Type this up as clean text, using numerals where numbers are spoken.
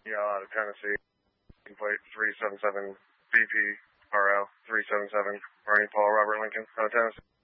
out of Tennessee. Plate 377 BP RL 377 Bernie Paul Robert Lincoln out of Tennessee.